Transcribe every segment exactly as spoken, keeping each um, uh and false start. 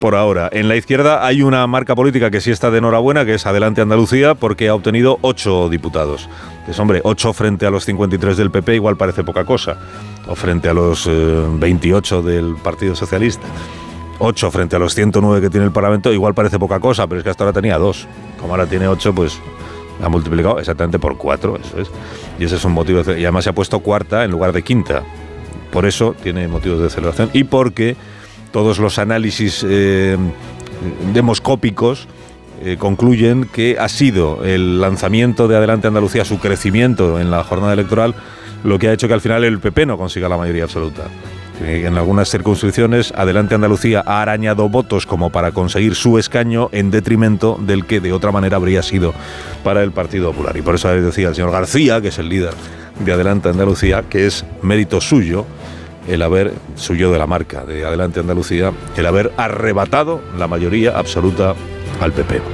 por ahora. En la izquierda hay una marca política que sí está de enhorabuena, que es Adelante Andalucía, porque ha obtenido ocho diputados. Es, hombre, ocho frente a los cincuenta y tres del P P igual parece poca cosa, o frente a los eh, veintiocho del Partido Socialista. ocho frente a los ciento nueve que tiene el Parlamento igual parece poca cosa, pero es que hasta ahora tenía dos. Como ahora tiene ocho, pues ha multiplicado exactamente por cuatro, eso es. Y ese es un motivo de, y además se ha puesto cuarta en lugar de quinta. Por eso tiene motivos de celebración y porque todos los análisis eh, demoscópicos eh, concluyen que ha sido el lanzamiento de Adelante Andalucía, su crecimiento en la jornada electoral, lo que ha hecho que al final el P P no consiga la mayoría absoluta. En algunas circunscripciones, Adelante Andalucía ha arañado votos como para conseguir su escaño en detrimento del que de otra manera habría sido para el Partido Popular. Y por eso decía el señor García, que es el líder de Adelante Andalucía, que es mérito suyo el haber, suyo de la marca de Adelante Andalucía, el haber arrebatado la mayoría absoluta al P P.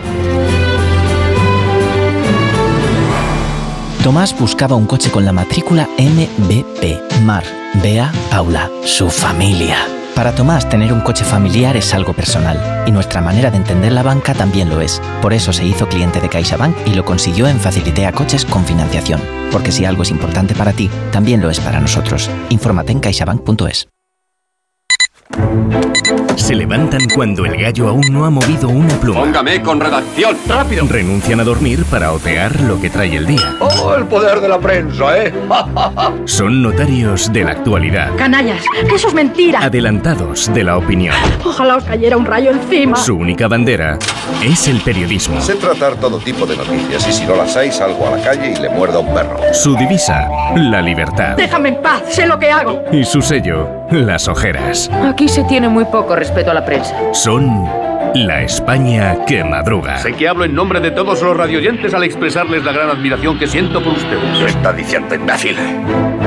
Tomás buscaba un coche con la matrícula M B P, Mar, Bea, Paula, su familia. Para Tomás, tener un coche familiar es algo personal, y nuestra manera de entender la banca también lo es. Por eso se hizo cliente de CaixaBank y lo consiguió en Facilitea Coches con financiación. Porque si algo es importante para ti, también lo es para nosotros. Infórmate en caixabank punto es. Se levantan cuando el gallo aún no ha movido una pluma. Póngame con redacción, rápido. Renuncian a dormir para otear lo que trae el día. ¡Oh, el poder de la prensa, eh! Son notarios de la actualidad. Canallas, que eso es mentira. Adelantados de la opinión. Ojalá os cayera un rayo encima. Su única bandera es el periodismo. Sé tratar todo tipo de noticias y si no las hay salgo a la calle y le muerdo a un perro. Su divisa, la libertad. Déjame en paz, sé lo que hago. Y su sello, las ojeras. Aquí se tiene muy poco respeto a la prensa. Son la España que madruga. Sé que hablo en nombre de todos los radioyentes al expresarles la gran admiración que siento por ustedes. ¿Qué está diciendo, imbécil?